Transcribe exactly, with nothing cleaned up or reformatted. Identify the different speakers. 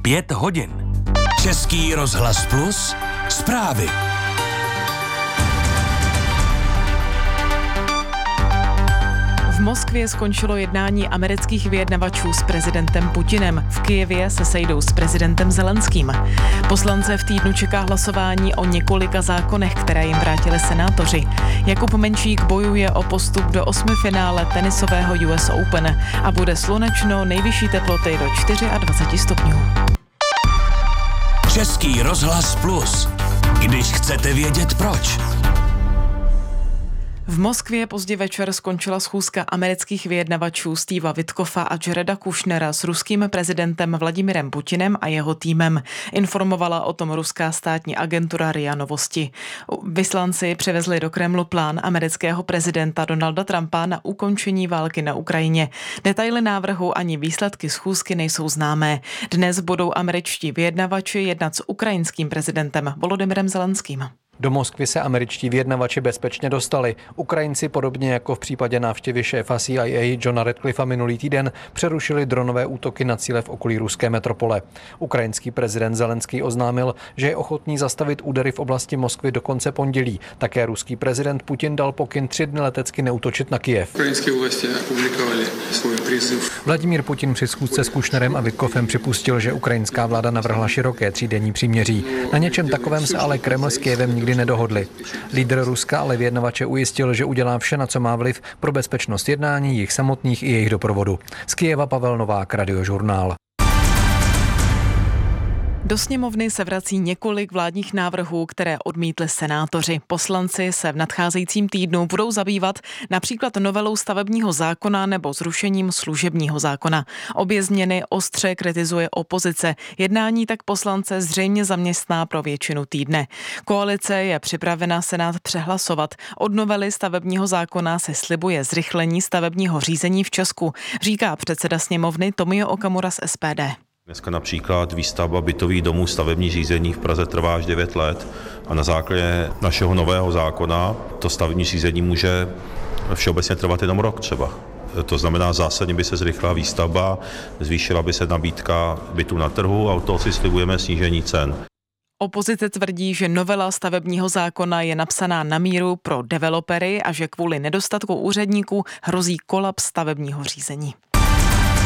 Speaker 1: Pět hodin. Český rozhlas Plus, zprávy.
Speaker 2: V Moskvě skončilo jednání amerických vyjednavačů s prezidentem Putinem. V Kyjevě se sejdou s prezidentem Zelenským. Poslance v týdnu čeká hlasování o několika zákonech, které jim vrátili senátoři. Jakub Menšík bojuje o postup do osmifinále tenisového U S Open a bude slunečno, nejvyšší teploty do dvacet čtyři stupňů.
Speaker 1: Český rozhlas Plus. Když chcete vědět proč.
Speaker 2: V Moskvě pozdě večer skončila schůzka amerických vyjednavačů Steva Witkoffa a Jareda Kushnera s ruským prezidentem Vladimirem Putinem a jeho týmem. Informovala o tom ruská státní agentura R I A Novosti. Vyslanci přivezli do Kremlu plán amerického prezidenta Donalda Trumpa na ukončení války na Ukrajině. Detaily návrhu ani výsledky schůzky nejsou známé. Dnes budou američtí vyjednavači jednat s ukrajinským prezidentem Volodymyrem Zelenským.
Speaker 3: Do Moskvy se američtí vyjednavači bezpečně dostali. Ukrajinci, podobně jako v případě návštěvy šéfa C I A Johna Ratcliffa minulý týden, přerušili dronové útoky na cíle v okolí ruské metropole. Ukrajinský prezident Zelenský oznámil, že je ochotný zastavit údery v oblasti Moskvy do konce pondělí. Také ruský prezident Putin dal pokyn tři dny letecky neútočit na Kyjev. Vladimír Putin při schůzce s Kushnerem a Witkoffem připustil, že ukrajinská vláda navrhla široké třídenní příměří. Na něčem takovém se ale Kreml s Kyjevem nikdy nedohodli. Lídr Ruska ale vyjednavače ujistil, že udělá vše, na co má vliv, pro bezpečnost jednání, jejich samotných i jejich doprovodu. Z Kyjeva Pavel Novák, Radiožurnál.
Speaker 2: Do sněmovny se vrací několik vládních návrhů, které odmítli senátoři. Poslanci se v nadcházejícím týdnu budou zabývat například novelou stavebního zákona nebo zrušením služebního zákona. Obě změny ostře kritizuje opozice. Jednání tak poslance zřejmě zaměstná pro většinu týdne. Koalice je připravena Senát přehlasovat. Od novely stavebního zákona se slibuje zrychlení stavebního řízení v Česku, říká předseda sněmovny Tomio Okamura z S P D.
Speaker 4: Dneska například výstavba bytových domů, stavební řízení v Praze trvá až devět let a na základě našeho nového zákona to stavební řízení může všeobecně trvat jenom rok třeba. To znamená, zásadně by se zrychlila výstavba, zvýšila by se nabídka bytů na trhu a od toho si slibujeme snížení cen.
Speaker 2: Opozice tvrdí, že novela stavebního zákona je napsaná na míru pro developery a že kvůli nedostatku úředníků hrozí kolaps stavebního řízení.